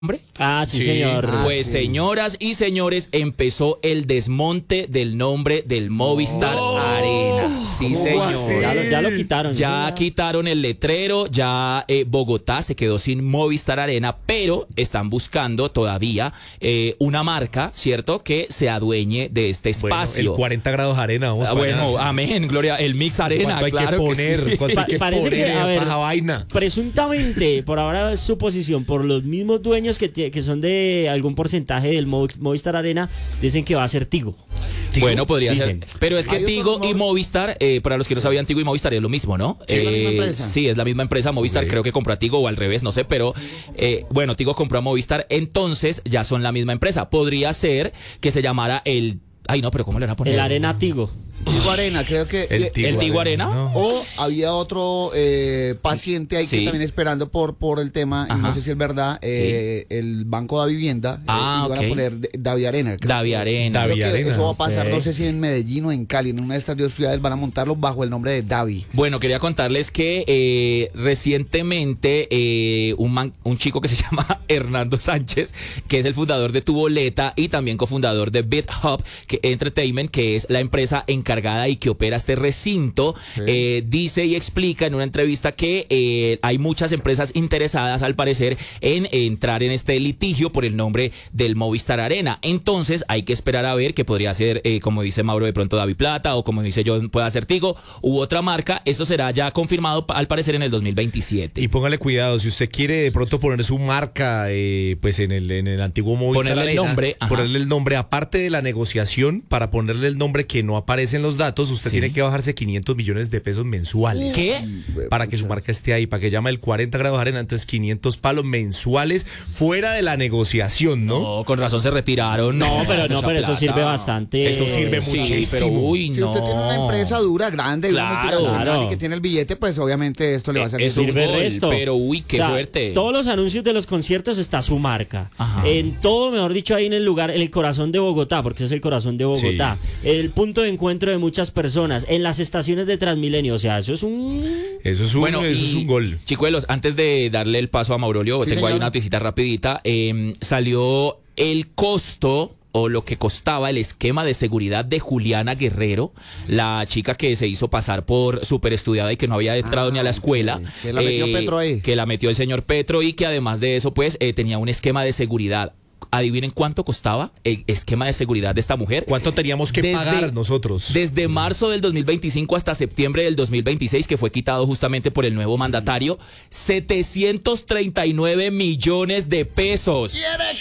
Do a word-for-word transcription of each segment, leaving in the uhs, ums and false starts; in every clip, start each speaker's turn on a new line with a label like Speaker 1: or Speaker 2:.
Speaker 1: nombre?
Speaker 2: Ah, sí,
Speaker 1: sí.
Speaker 2: señor.
Speaker 1: Ah, pues
Speaker 3: sí.
Speaker 1: señoras y señores, empezó el desmonte del nombre del Movistar
Speaker 3: No.
Speaker 1: Arena. Sí, señor.
Speaker 3: así?
Speaker 2: Ya lo, ya lo quitaron.
Speaker 1: Ya
Speaker 2: ¿sí?
Speaker 1: quitaron el letrero, ya eh, Bogotá se quedó sin Movistar Arena, pero están buscando todavía eh, una marca, ¿cierto?, que se adueñe de este espacio.
Speaker 4: Bueno, el cuarenta grados arena, vamos
Speaker 1: Ah,
Speaker 4: para
Speaker 1: bueno,
Speaker 4: allá.
Speaker 1: amén, Gloria, el Mix Arena,
Speaker 4: ¿Cuánto hay
Speaker 1: claro
Speaker 4: que
Speaker 1: que
Speaker 4: poner?
Speaker 1: sí.
Speaker 4: ¿Cuánto hay que
Speaker 2: Pa- parece
Speaker 4: poner
Speaker 2: que, a ver,
Speaker 4: baja vaina?
Speaker 2: Presuntamente, por ahora es suposición, por los mismos dueños que, tie- que son de algún porcentaje del Movi- Movistar Arena, dicen que va a ser Tigo.
Speaker 1: Bueno, podría
Speaker 2: Dicen.
Speaker 1: ser. Pero es que
Speaker 3: Hay otros
Speaker 1: Tigo y
Speaker 3: Movi-
Speaker 1: Movistar, eh, para los que no sabían, Tigo y Movistar es lo mismo, ¿no?
Speaker 3: Sí, es la misma
Speaker 1: Eh,
Speaker 3: empresa.
Speaker 1: sí, es la misma empresa. Movistar
Speaker 4: Ok.
Speaker 1: creo que compró a Tigo o al revés, no sé, pero eh, bueno, Tigo compró a Movistar, entonces ya son la misma empresa. Podría ser que se llamara el... Ay, no, pero ¿cómo le van a poner?
Speaker 2: El Arena Tigo.
Speaker 3: Tigo Arena, creo que.
Speaker 4: El
Speaker 3: y-
Speaker 4: Tigo,
Speaker 1: ¿El Tigo
Speaker 4: Arena,
Speaker 1: Arena?
Speaker 4: ¿no?
Speaker 3: O había otro eh, paciente ahí
Speaker 1: Sí.
Speaker 3: que también esperando por, por el tema, y
Speaker 1: Ajá.
Speaker 3: no sé si es verdad, eh, el Banco de Vivienda, eh,
Speaker 1: Ah,
Speaker 3: iban
Speaker 1: ok.
Speaker 3: a poner de- Davi Arena. creo.
Speaker 1: Davi Arena.
Speaker 3: Creo
Speaker 4: Davi
Speaker 3: que
Speaker 4: Arena,
Speaker 3: eso va a pasar,
Speaker 2: ok.
Speaker 3: no sé si en Medellín o en Cali, en una de estas dos ciudades van a montarlo bajo el nombre de Davi.
Speaker 1: Bueno, quería contarles que eh, recientemente eh, un, man- un chico que se llama Hernando Sánchez, que es el fundador de Tu Boleta y también cofundador de BitHub que, Entertainment, que es la empresa encargada y que opera este recinto,
Speaker 3: Sí.
Speaker 1: eh, dice y explica en una entrevista que eh, hay muchas empresas interesadas, al parecer, en entrar en este litigio por el nombre del Movistar Arena. Entonces hay que esperar a ver, que podría ser, eh, como dice Mauro, de pronto Davi Plata, o como dice John, pueda ser Tigo u otra marca. Esto será ya confirmado, pa- al parecer, en el dos mil veintisiete.
Speaker 4: Y póngale cuidado, si usted quiere de pronto poner su marca eh, pues en el, en el antiguo Movistar
Speaker 1: Ponerle el
Speaker 4: Arena,
Speaker 1: nombre, ajá.
Speaker 4: ponerle el nombre, aparte de la negociación, para ponerle el nombre que no aparece en los datos, usted
Speaker 1: Sí.
Speaker 4: tiene que bajarse quinientos millones de pesos mensuales.
Speaker 1: ¿Qué?
Speaker 4: Para que su marca esté ahí, para que llame el cuarenta grados arena, entonces quinientos palos mensuales fuera de la negociación, ¿no?
Speaker 1: No, con razón se retiraron.
Speaker 2: No, pero no,
Speaker 1: mucha
Speaker 2: pero eso
Speaker 1: plata.
Speaker 2: sirve bastante.
Speaker 4: Eso sirve
Speaker 1: Sí,
Speaker 4: muchísimo.
Speaker 1: pero uy,
Speaker 3: Si
Speaker 1: no.
Speaker 3: usted tiene una empresa dura, grande, una
Speaker 1: Claro,
Speaker 3: multinacional
Speaker 2: claro.
Speaker 3: y que tiene el billete, pues obviamente esto le va a salir.
Speaker 1: Es un
Speaker 2: Sirve
Speaker 1: gol,
Speaker 2: resto.
Speaker 1: pero uy, qué
Speaker 2: O sea,
Speaker 1: fuerte.
Speaker 2: Todos los anuncios de los conciertos está su marca.
Speaker 1: Ajá.
Speaker 2: En todo, mejor dicho, ahí en el lugar, en el corazón de Bogotá, porque es el corazón de Bogotá. El punto de encuentro de muchas personas, en las estaciones de Transmilenio. O sea, eso es un...
Speaker 4: Eso es un,
Speaker 1: Bueno,
Speaker 4: eso
Speaker 1: y,
Speaker 4: es un gol.
Speaker 1: Chicuelos, antes de darle el paso a Maurolio,
Speaker 3: Sí,
Speaker 1: tengo ahí
Speaker 3: señor.
Speaker 1: una noticita rapidita. Eh, salió el costo o lo que costaba el esquema de seguridad de Juliana Guerrero, la chica que se hizo pasar por súper estudiada y que no había entrado
Speaker 3: Ah,
Speaker 1: ni a la escuela.
Speaker 3: ok. Que la metió Petro ahí.
Speaker 1: Que la metió el señor Petro y que además de eso, pues, eh, tenía un esquema de seguridad. Adivinen cuánto costaba el esquema de seguridad de esta mujer.
Speaker 4: ¿Cuánto teníamos que
Speaker 1: Desde-
Speaker 4: pagar nosotros?
Speaker 1: Desde marzo del dos mil veinticinco hasta septiembre del dos mil veintiséis, que fue quitado justamente por el nuevo mandatario, setecientos treinta y nueve millones de pesos.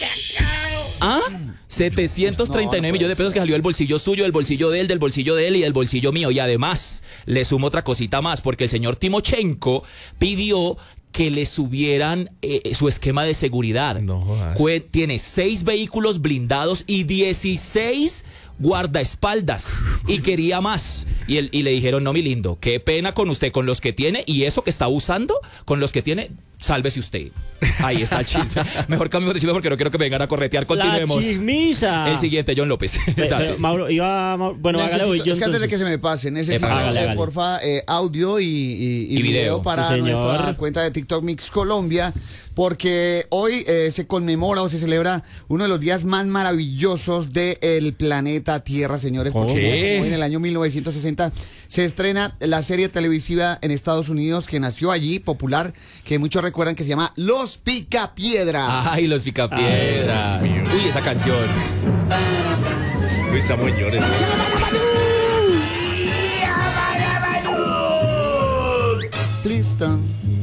Speaker 1: ¿Ah? setecientos treinta y nueve
Speaker 3: No, no
Speaker 1: millones de pesos que salió del bolsillo suyo, del bolsillo de él, del bolsillo de él y del bolsillo mío. Y además, le sumo otra cosita más, porque el señor Timochenko pidió que le subieran eh, su esquema de seguridad.
Speaker 4: No jodas.
Speaker 1: Cue- Tiene seis vehículos blindados y dieciséis guardaespaldas y quería más. Y, él, y le dijeron, no, mi lindo, qué pena con usted, con los que tiene y eso que está usando, con los que tiene, sálvese usted. Ahí está el chiste. Mejor cambiamos de chiste porque no quiero que me vengan a corretear. Continuemos.
Speaker 2: La chismisa.
Speaker 1: El siguiente, John López.
Speaker 2: Pe-
Speaker 1: Dale.
Speaker 2: pe- Mauro, iba... Mauro- bueno, hágale
Speaker 3: Necesito-
Speaker 2: hoy yo
Speaker 3: es que antes de
Speaker 2: entonces.
Speaker 3: que se me pase, necesito,
Speaker 1: Epa,
Speaker 2: hágale,
Speaker 3: eh,
Speaker 2: hágale.
Speaker 3: porfa, eh, audio y, y- y
Speaker 1: Y video.
Speaker 3: video para
Speaker 2: Sí, señor.
Speaker 3: nuestra cuenta de TikTok Mix Colombia, porque hoy eh, se conmemora o se celebra uno de los días más maravillosos del planeta Tierra, señores, porque
Speaker 4: ¿Qué?
Speaker 3: hoy en el año mil novecientos sesenta se estrena la serie televisiva en Estados Unidos que nació allí, popular, que muchos recuerdan, que se llama Los Picapiedra.
Speaker 1: Ay, los picapiedras. Uy, esa canción.
Speaker 4: Uy, estamos señores.
Speaker 3: Flintstone.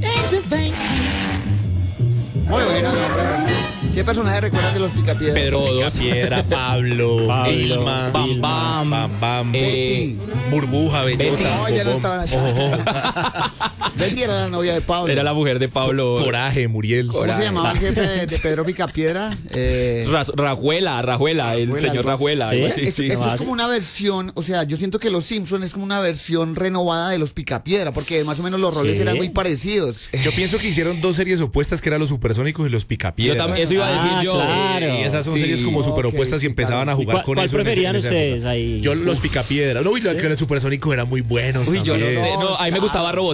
Speaker 3: Muy buena, nombre. ¿Qué personaje recuerdan de Los Picapiedra?
Speaker 4: Pedro
Speaker 1: Todos.
Speaker 4: Picapiedra, Pablo,
Speaker 2: Pablo,
Speaker 4: Vilma,
Speaker 1: Bam Bam.
Speaker 4: Bam Bam,
Speaker 1: Eh,
Speaker 4: Burbuja, Bellota,
Speaker 1: Betty.
Speaker 3: No, ya no
Speaker 4: Bobón,
Speaker 3: estaban así.
Speaker 4: Ojo, ojo.
Speaker 3: Betty era la novia de Pablo.
Speaker 1: Era la mujer de Pablo.
Speaker 4: Coraje, Muriel.
Speaker 3: ¿Cómo
Speaker 1: Coraje.
Speaker 3: se llamaba el jefe de, de Pedro Picapiedra? Eh,
Speaker 1: Ras- Rajuela, Rajuela, el
Speaker 3: Rajuela,
Speaker 1: señor
Speaker 3: algo así.
Speaker 1: Rajuela.
Speaker 2: ¿Sí?
Speaker 1: algo así,
Speaker 3: es-
Speaker 1: sí.
Speaker 3: esto
Speaker 2: no,
Speaker 3: es como una versión, o sea, yo siento que Los Simpsons es como una versión renovada de Los Picapiedra, porque más o menos los roles
Speaker 2: Sí.
Speaker 3: eran muy parecidos.
Speaker 4: Yo pienso que hicieron dos series opuestas, que eran Los Supersónicos y Los Picapiedra.
Speaker 1: Yo también, eso iba a decir
Speaker 2: Ah,
Speaker 1: yo.
Speaker 2: claro.
Speaker 4: Y esas son
Speaker 1: Sí.
Speaker 4: series como
Speaker 3: Ok,
Speaker 4: superopuestas
Speaker 3: sí,
Speaker 4: y empezaban a
Speaker 3: claro.
Speaker 2: ¿Y
Speaker 4: jugar
Speaker 2: cuál-
Speaker 4: con
Speaker 2: cuál
Speaker 4: eso. en ese-
Speaker 2: preferían
Speaker 4: en esa
Speaker 2: ustedes
Speaker 4: época.
Speaker 2: ahí?
Speaker 4: Yo Los Picapiedra. No, y los que los supersónicos eran muy buenos.
Speaker 1: Uy, yo no
Speaker 4: también.
Speaker 1: sé. No, a mí me gustaba Robotina. Yo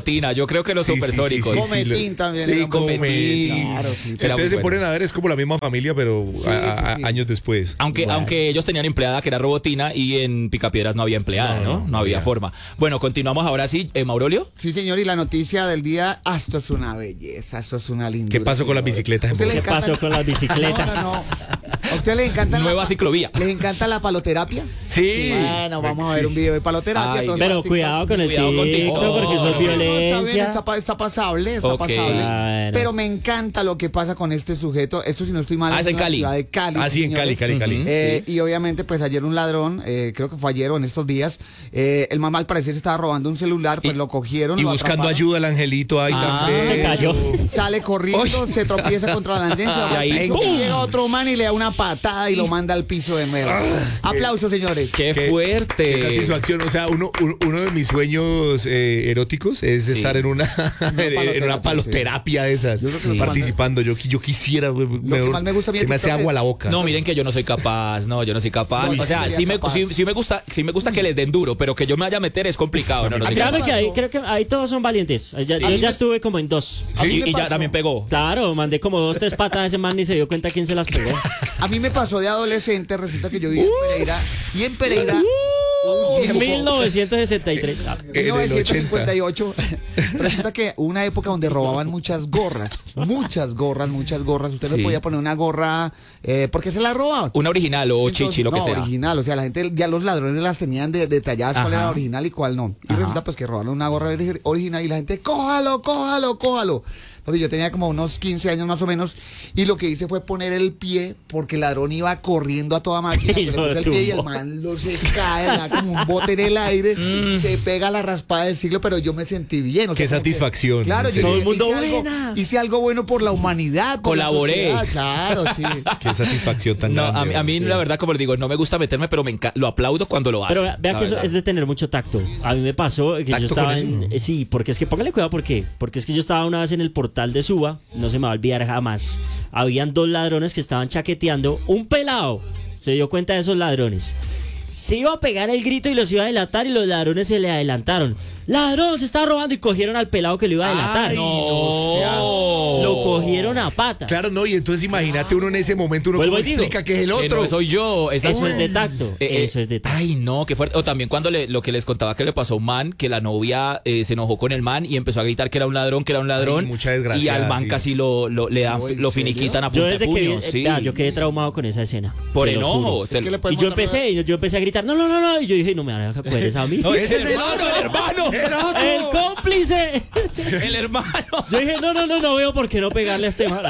Speaker 1: creo que los
Speaker 4: Sí, sí,
Speaker 1: supersónicos.
Speaker 4: sí, sí,
Speaker 3: Cometín también.
Speaker 1: Sí,
Speaker 3: era muy bueno.
Speaker 1: Cometín.
Speaker 3: Claro, sí.
Speaker 4: Si
Speaker 1: Era muy
Speaker 4: ustedes se
Speaker 1: bueno.
Speaker 4: ponen a ver, es como la misma familia, pero
Speaker 3: Sí,
Speaker 4: a- a-
Speaker 3: sí, sí.
Speaker 4: años después.
Speaker 1: Aunque,
Speaker 2: Bueno.
Speaker 1: aunque ellos tenían empleada que era Robotina y en Picapiedras no había empleada, ¿no? No,
Speaker 4: no
Speaker 1: había
Speaker 4: había.
Speaker 1: forma. Bueno, continuamos ahora sí. Eh, Maurolio.
Speaker 3: Sí, señor, y la noticia del día, ah, esto es una belleza, esto es una lindura.
Speaker 4: ¿Qué pasó con las
Speaker 3: señores.
Speaker 4: bicicletas en
Speaker 3: ¿Usted le
Speaker 2: ¿Qué
Speaker 3: encanta-
Speaker 2: pasó con las bicicletas?
Speaker 3: No, no, no. ¿A usted le encanta la
Speaker 1: Nueva
Speaker 3: pa-
Speaker 1: ciclovía.
Speaker 3: ¿Les encanta la paloterapia?
Speaker 4: Sí.
Speaker 3: Bueno, vamos a ver un video de paloterapia.
Speaker 1: Ay,
Speaker 3: todos
Speaker 2: Pero
Speaker 3: los
Speaker 2: cuidado con el
Speaker 1: Cuidado con
Speaker 2: TikTok,
Speaker 1: TikTok.
Speaker 2: porque eso es
Speaker 1: No,
Speaker 3: No, está bien,
Speaker 2: violencia.
Speaker 3: está, pa- está pasable, está
Speaker 1: Ok.
Speaker 3: pasable.
Speaker 2: Bueno.
Speaker 3: Pero me encanta lo que pasa con este sujeto. Esto, si no estoy mal,
Speaker 1: Ah, es en
Speaker 3: en la
Speaker 1: Cali.
Speaker 3: ciudad de Cali.
Speaker 4: Ah, sí, en Cali,
Speaker 3: señores.
Speaker 4: Cali, Cali.
Speaker 3: Eh, Y obviamente, pues ayer un ladrón, eh, creo que fue ayer o en estos días, eh, el mamá al parecer estaba robando un celular, pues
Speaker 4: Y-
Speaker 3: lo cogieron.
Speaker 4: Y
Speaker 3: lo
Speaker 4: buscando
Speaker 3: atraparon,
Speaker 4: ayuda el angelito ahí
Speaker 1: Ah,
Speaker 4: también.
Speaker 2: se cayó.
Speaker 3: Sale corriendo, se tropieza contra la andén, se va
Speaker 1: Y
Speaker 3: al
Speaker 1: ahí,
Speaker 3: piso,
Speaker 1: ¡pum!
Speaker 3: y llega otro man y le da una patada y lo manda al piso de nuevo. Aplausos, señores.
Speaker 1: ¡Qué
Speaker 4: Qué-
Speaker 1: fuerte!
Speaker 4: Qué satisfacción. O sea, uno, un- uno de mis sueños eh, eróticos es
Speaker 1: Sí.
Speaker 4: estar en una, en
Speaker 3: paloterapia,
Speaker 4: una paloterapia de esas.
Speaker 3: Yo creo que lo que
Speaker 4: Participando. Yo, qui- yo quisiera. Lo
Speaker 3: que más me gusta a mí de
Speaker 4: Se me hace
Speaker 3: TikTok
Speaker 4: agua
Speaker 3: es-
Speaker 4: la boca.
Speaker 1: No, miren que yo no soy capaz, no, yo no soy capaz.
Speaker 3: No,
Speaker 1: o sea,
Speaker 3: sí,
Speaker 1: sí me,
Speaker 3: capaz.
Speaker 1: sí, sí me gusta, sí me gusta que les den duro, pero que yo me vaya a meter es complicado, no, no soy
Speaker 2: Créame
Speaker 1: capaz.
Speaker 2: que ahí, creo que ahí todos son valientes. Ya-
Speaker 1: Sí.
Speaker 2: Yo ya estuve como en dos.
Speaker 3: A mí
Speaker 1: Y,
Speaker 3: me
Speaker 1: y ya
Speaker 3: pasó.
Speaker 1: también pegó.
Speaker 2: Claro, mandé como dos, tres patas a ese man ni se dio cuenta quién se las pegó.
Speaker 3: A mí me pasó de adolescente, resulta que yo vivía en Pereira, y en Pereira,
Speaker 1: Uh,
Speaker 3: un tiempo-
Speaker 2: mil novecientos sesenta y tres. Ah,
Speaker 3: en
Speaker 4: En el
Speaker 3: mil novecientos cincuenta y ocho, resulta que hubo una época donde robaban muchas gorras, muchas gorras, muchas gorras. Usted
Speaker 1: Sí.
Speaker 3: le podía poner una gorra, eh, porque se la robaban.
Speaker 1: Una original o
Speaker 3: Entonces,
Speaker 1: chichi, lo que
Speaker 3: no,
Speaker 1: sea.
Speaker 3: original, o sea, la gente, ya los ladrones las tenían de- detalladas cuál
Speaker 1: Ajá.
Speaker 3: era la original y cuál no. Y
Speaker 1: Ajá.
Speaker 3: resulta pues que robaron una gorra ori- original y la gente, cójalo, cójalo, cójalo. Papi, yo tenía como unos quince años más o menos y lo que hice fue poner el pie porque el ladrón iba corriendo a toda máquina,
Speaker 2: Y
Speaker 3: que le
Speaker 2: lo
Speaker 3: puse el pie y el
Speaker 2: tumbó.
Speaker 3: man lo se cae, le da como un bote en el aire, se pega la raspada del siglo, pero yo me sentí bien. o sea,
Speaker 4: Qué
Speaker 3: como que-
Speaker 4: satisfacción,
Speaker 3: claro,
Speaker 4: en
Speaker 3: yo
Speaker 4: serio.
Speaker 2: Todo el
Speaker 3: dije,
Speaker 2: mundo,
Speaker 3: hice algo,
Speaker 2: buena.
Speaker 3: hice algo bueno por la humanidad. por la
Speaker 1: Colaboré.
Speaker 3: sociedad, claro, sí.
Speaker 4: Qué satisfacción tan
Speaker 1: No,
Speaker 4: grande.
Speaker 1: a, mí- a mí
Speaker 4: sí.
Speaker 1: la verdad, como les digo, no me gusta meterme, pero me enca- lo aplaudo cuando lo hace.
Speaker 2: Pero vea, vea
Speaker 1: la
Speaker 2: que eso
Speaker 1: verdad.
Speaker 2: es de tener mucho tacto. A mí me pasó que yo
Speaker 4: ¿Tacto
Speaker 2: estaba
Speaker 4: con
Speaker 2: en...
Speaker 4: eso?
Speaker 2: eh, Sí, porque es que póngale cuidado, ¿por qué? Porque es que yo estaba una vez en el portal de Suba, no se me va a olvidar jamás. Habían dos ladrones que estaban chaqueteando. Un pelado se dio cuenta de esos ladrones. Se iba a pegar el grito y los iba a delatar y los ladrones se le adelantaron. ¡Ladrón, se está robando! Y cogieron al pelado que lo iba a delatar.
Speaker 4: Ay, no sea-
Speaker 2: Lo cogieron a pata.
Speaker 4: Claro, no, y entonces imagínate uno en ese momento, uno
Speaker 2: Vuelvo
Speaker 4: cómo
Speaker 2: y digo,
Speaker 4: explica que es el
Speaker 1: Que
Speaker 4: otro.
Speaker 1: no soy yo. esa-
Speaker 2: Eso es de tacto.
Speaker 1: Eh, eh,
Speaker 2: Eso es de tacto.
Speaker 1: Ay, no, qué fuerte. O también cuando le- lo que les contaba que le pasó a un man, que la novia eh, se enojó con el man y empezó a gritar que era un ladrón, que era un ladrón.
Speaker 4: Ay, mucha desgracia,
Speaker 1: y al man
Speaker 4: sí.
Speaker 1: casi lo, lo- le dan,
Speaker 3: No, ¿en
Speaker 1: lo
Speaker 3: serio?
Speaker 1: finiquitan a
Speaker 2: Yo
Speaker 1: punta de
Speaker 2: desde que vi,
Speaker 1: puño.
Speaker 2: eh,
Speaker 1: Sí.
Speaker 2: vea, yo quedé traumado con esa escena.
Speaker 1: Por
Speaker 2: Se lo
Speaker 1: enojo.
Speaker 2: juro.
Speaker 1: Te-
Speaker 3: Es que le
Speaker 2: Y
Speaker 3: podemos
Speaker 2: yo
Speaker 3: contar-
Speaker 2: empecé, y yo empecé a gritar, no, no, no, no. Y yo dije, no me van a coger esa a mí.
Speaker 1: No, ese es
Speaker 4: el
Speaker 1: el hermano, el hermano.
Speaker 2: ¡El cómplice!
Speaker 1: El hermano.
Speaker 2: Yo dije, no, no, no, no veo por qué no pegarle a este man.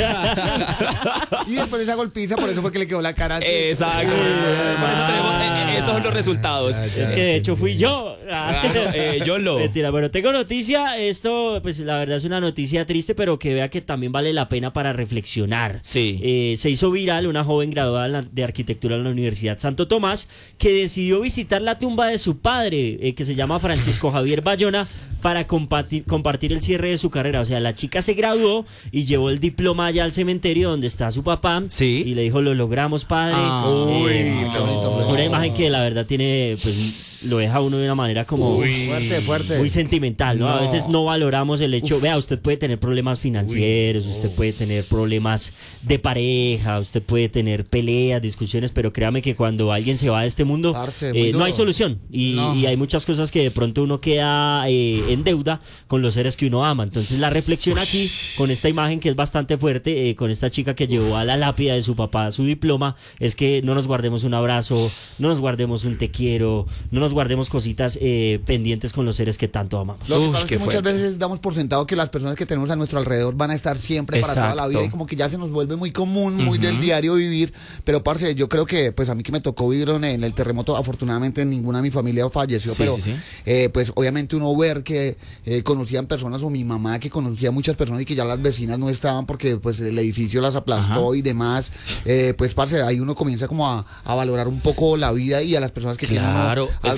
Speaker 3: Y después de esa golpiza, por eso fue que le quedó la cara así.
Speaker 1: Exacto. Por eso, por eso tenemos, eh, eh, estos son los resultados.
Speaker 2: Es que de hecho fui yo.
Speaker 1: Claro, eh, yo lo.
Speaker 2: Mentira, bueno, tengo noticia. Esto, pues la verdad es una noticia triste, pero que vea que también vale la pena para reflexionar.
Speaker 1: Sí.
Speaker 2: Eh, se hizo viral una joven graduada en la- de arquitectura en la Universidad Santo Tomás que decidió visitar la tumba de su padre, eh, que se llama Francisco Javier Bayona, para compartir, compartir el cierre de su carrera. O sea, la chica se graduó y llevó el diploma allá al cementerio donde está su papá.
Speaker 1: Sí.
Speaker 2: Y le dijo, lo logramos, padre.
Speaker 1: Ah,
Speaker 2: Eh,
Speaker 3: uy, qué bonito, pues.
Speaker 2: una imagen que la verdad tiene, pues lo deja uno de una manera como
Speaker 4: Uy.
Speaker 3: Fuerte, fuerte.
Speaker 2: muy sentimental, ¿no? A
Speaker 3: No.
Speaker 2: veces no valoramos el hecho. Vea, usted puede tener problemas financieros, usted puede tener problemas de pareja, usted puede tener peleas, discusiones, pero créame que cuando alguien se va de este mundo,
Speaker 3: Parce, muy
Speaker 2: eh, no
Speaker 3: duro.
Speaker 2: hay solución. Y,
Speaker 1: No.
Speaker 2: y hay muchas cosas que de pronto uno queda eh, en deuda con los seres que uno ama. Entonces la reflexión aquí, con esta imagen que es bastante fuerte, eh, con esta chica que llevó a la lápida de su papá su diploma, es que no nos guardemos un abrazo, no nos guardemos un te quiero, no nos guardemos cositas eh, pendientes con los seres que tanto amamos.
Speaker 3: Lo que
Speaker 1: Uy,
Speaker 3: pasa es
Speaker 1: qué
Speaker 3: que muchas
Speaker 1: fuerte.
Speaker 3: veces damos por sentado que las personas que tenemos a nuestro alrededor van a estar siempre para toda la
Speaker 1: Exacto.
Speaker 3: vida y como que ya se nos vuelve muy común, muy del diario vivir, pero parce, yo creo que pues a mí que me tocó vivir en, en el terremoto, afortunadamente ninguna de mi familia falleció,
Speaker 1: Sí,
Speaker 3: pero
Speaker 1: sí, sí.
Speaker 3: eh, pues obviamente uno ver que eh, conocían personas o mi mamá que conocía muchas personas y que ya las vecinas no estaban porque pues el edificio las aplastó
Speaker 1: Ajá.
Speaker 3: y demás, eh, pues parce, ahí uno comienza como a, a valorar un poco la vida y a las personas que
Speaker 1: Claro,
Speaker 3: tienen uno
Speaker 1: es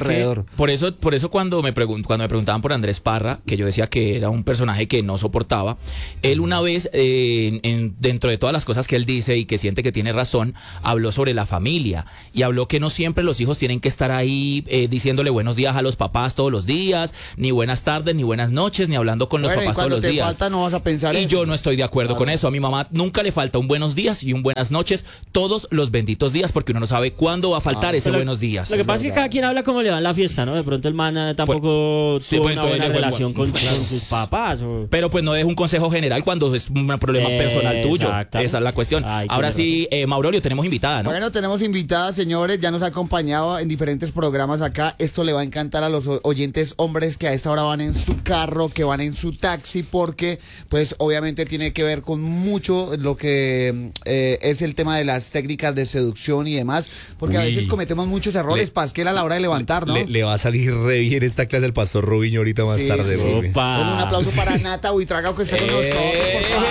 Speaker 3: alrededor.
Speaker 1: por eso, por eso cuando me pregun- cuando me preguntaban por Andrés Parra, que yo decía que era un personaje que no soportaba, él una vez, eh, en, en- dentro de todas las cosas que él dice y que siente que tiene razón, habló sobre la familia y habló que no siempre los hijos tienen que estar ahí eh, diciéndole buenos días a los papás todos los días, ni buenas tardes, ni buenas noches, ni hablando con los
Speaker 3: Bueno, y
Speaker 1: papás todos
Speaker 3: cuando
Speaker 1: los
Speaker 3: te
Speaker 1: días.
Speaker 3: falta no vas a pensar
Speaker 1: Y
Speaker 3: eso.
Speaker 1: yo no estoy de acuerdo
Speaker 3: Claro.
Speaker 1: con eso. A mi mamá nunca le falta un buenos días y un buenas noches todos los benditos días, porque uno no sabe cuándo va a faltar ese
Speaker 2: Pero
Speaker 1: buenos días.
Speaker 2: Lo que pasa es que cada quien habla como le va en la fiesta, ¿no? De pronto el man eh, tampoco
Speaker 1: sí,
Speaker 2: tuvo
Speaker 1: pues,
Speaker 2: una
Speaker 1: entonces
Speaker 2: buena
Speaker 1: le fue
Speaker 2: relación con,
Speaker 1: igual.
Speaker 2: con sus papás. O...
Speaker 1: Pero pues no es un consejo general cuando es un problema
Speaker 2: Eh,
Speaker 1: personal tuyo.
Speaker 2: exactamente.
Speaker 1: Esa es la cuestión.
Speaker 2: Ay,
Speaker 1: Ahora
Speaker 2: tiene
Speaker 1: sí, eh, Maurolio, tenemos invitada, ¿no?
Speaker 3: Bueno, tenemos invitada, señores, ya nos ha acompañado en diferentes programas acá. Esto le va a encantar a los o- oyentes hombres que a esta hora van en su carro, que van en su taxi, porque pues obviamente tiene que ver con mucho lo que eh, es el tema de las técnicas de seducción y demás, porque a
Speaker 4: Uy.
Speaker 3: veces cometemos muchos errores,
Speaker 4: Le-
Speaker 3: Pasquel, a la hora de levantar, ¿no?
Speaker 4: Le, le va a salir re bien esta clase del Pastor Robinho ahorita más
Speaker 3: Sí,
Speaker 4: tarde.
Speaker 3: sí, sí.
Speaker 4: Robin.
Speaker 2: Opa.
Speaker 3: Bueno, un aplauso para Nata Buitrago que está con nosotros, por favor.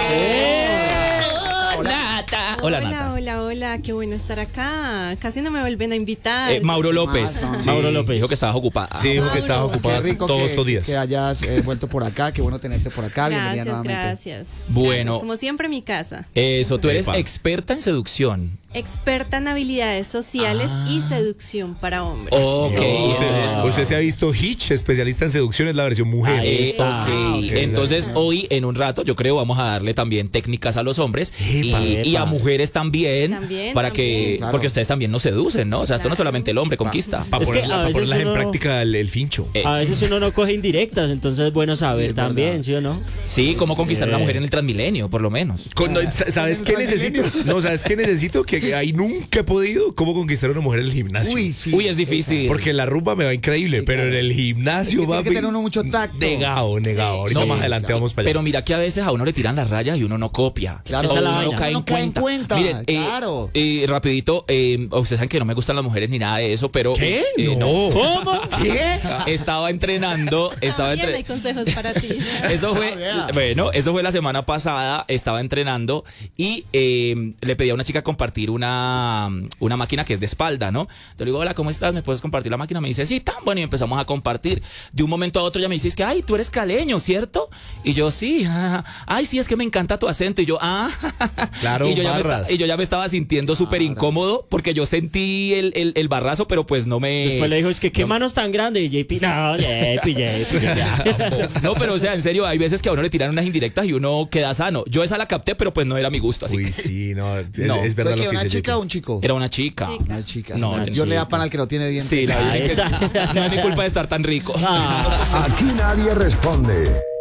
Speaker 1: Nata. Hola,
Speaker 5: Hola,
Speaker 1: Nata.
Speaker 5: hola, hola, qué bueno estar acá. Casi no me vuelven a invitar.
Speaker 1: Eh, Mauro López.
Speaker 3: Ah,
Speaker 1: Sí,
Speaker 2: Mauro López.
Speaker 1: dijo que estabas ocupada.
Speaker 4: Sí, dijo que estabas
Speaker 5: Mauro.
Speaker 3: Qué
Speaker 4: ocupada
Speaker 3: rico
Speaker 4: todos
Speaker 3: que,
Speaker 4: estos días.
Speaker 3: que hayas eh, vuelto por acá, qué bueno tenerte por acá, bienvenida
Speaker 5: Gracias,
Speaker 3: nuevamente.
Speaker 5: gracias.
Speaker 1: Bueno.
Speaker 5: Gracias, como siempre, mi casa.
Speaker 1: Eso, tú eres
Speaker 4: Epa.
Speaker 1: experta en seducción.
Speaker 5: Experta en habilidades sociales y
Speaker 1: Ah.
Speaker 5: seducción para hombres.
Speaker 1: Ok.
Speaker 4: Usted,
Speaker 1: eso.
Speaker 4: usted se ha visto Hitch, especialista en seducción, es la versión mujer.
Speaker 2: Ahí
Speaker 1: Eh,
Speaker 2: está.
Speaker 1: ok.
Speaker 2: Ah, ok.
Speaker 1: Entonces hoy en un rato yo creo vamos a darle también técnicas a los hombres y,
Speaker 2: Epa,
Speaker 1: y a
Speaker 2: epa.
Speaker 1: mujeres también,
Speaker 5: También,
Speaker 1: para
Speaker 5: también.
Speaker 1: que
Speaker 3: Claro.
Speaker 1: porque ustedes también nos seducen, ¿no? O sea, esto no
Speaker 5: Claro.
Speaker 1: solamente el hombre conquista.
Speaker 4: Para
Speaker 2: Es que
Speaker 4: ponerla-
Speaker 2: a
Speaker 4: pa'
Speaker 2: veces
Speaker 4: ponerlas en
Speaker 2: uno-
Speaker 4: práctica el, el fincho.
Speaker 1: Eh,
Speaker 2: A veces uno no coge indirectas, entonces es bueno saber
Speaker 3: es
Speaker 2: también,
Speaker 3: verdad.
Speaker 2: ¿sí o no?
Speaker 1: Sí, cómo conquistar a una mujer en el Transmilenio, por lo menos.
Speaker 4: Con- no, sa- ¿Sabes qué necesito? No, ¿sabes qué necesito? Que ahí nunca he podido. ¿Cómo conquistar a una mujer en el gimnasio?
Speaker 3: Uy, sí.
Speaker 1: Uy, es difícil.
Speaker 4: Porque en la rumba me va increíble,
Speaker 3: Sí,
Speaker 4: pero
Speaker 3: claro.
Speaker 4: en el gimnasio
Speaker 3: Es que tiene
Speaker 4: va
Speaker 3: que tener uno mucho tacto.
Speaker 4: Negado, negado. Ahorita
Speaker 1: No,
Speaker 4: más adelante
Speaker 3: claro.
Speaker 4: vamos para allá.
Speaker 1: Pero mira que a veces a uno le tiran las rayas y uno no copia.
Speaker 3: Claro.
Speaker 2: Esa es la
Speaker 1: uno
Speaker 2: vaina.
Speaker 1: no cae en
Speaker 3: Uno cae en
Speaker 1: cuenta.
Speaker 3: cuenta,
Speaker 1: Miren, eh,
Speaker 3: claro.
Speaker 1: eh, rapidito, eh, ustedes saben que no me gustan las mujeres ni nada de eso, pero
Speaker 4: ¿Qué?
Speaker 1: eh,
Speaker 4: no.
Speaker 2: ¿Cómo?
Speaker 4: ¿Qué?
Speaker 1: estaba entrenando, estaba
Speaker 5: También
Speaker 1: entre-
Speaker 5: hay consejos para ti.
Speaker 1: Eso fue,
Speaker 3: Ah, vea.
Speaker 1: bueno, eso fue la semana pasada, estaba entrenando y eh, le pedí a una chica compartir una, una máquina que es de espalda, ¿no? Entonces le digo, hola, ¿cómo estás? ¿Me puedes compartir la máquina? Me dice, sí, tan bueno, y empezamos a compartir. De un momento a otro ya me dice, es que, ay, tú eres caleño, ¿cierto? Y yo, sí, ay, sí, es que me encanta tu acento. Y yo, ah,
Speaker 4: Claro,
Speaker 1: y yo, ya me,
Speaker 4: barras.
Speaker 1: esta- y yo ya me estaba sintiendo súper incómodo porque yo sentí el, el, el barrazo, pero pues no me...
Speaker 2: Después le dijo, es que qué manos tan grandes, J P. No, J P, J P. ya.
Speaker 1: No, pero o sea, en serio, hay veces que a uno le tiran unas indirectas y uno queda sano. Yo esa la capté, pero pues no era mi gusto, así
Speaker 4: Uy,
Speaker 1: que
Speaker 4: sí, no. Es,
Speaker 1: No.
Speaker 4: es verdad
Speaker 3: ¿Fue
Speaker 4: lo
Speaker 3: que
Speaker 4: que
Speaker 3: una
Speaker 4: dice
Speaker 3: chica
Speaker 4: J
Speaker 3: o
Speaker 4: P.
Speaker 3: un chico?
Speaker 1: era una chica.
Speaker 5: Chica.
Speaker 3: Una chica.
Speaker 1: No,
Speaker 3: No,
Speaker 1: una
Speaker 3: Dios le da
Speaker 2: chica.
Speaker 3: pan al que no tiene dientes.
Speaker 1: Sí, la
Speaker 2: Ahí
Speaker 1: dije que
Speaker 2: está.
Speaker 1: no es mi culpa de estar tan rico.
Speaker 2: Ah.
Speaker 6: Aquí nadie responde.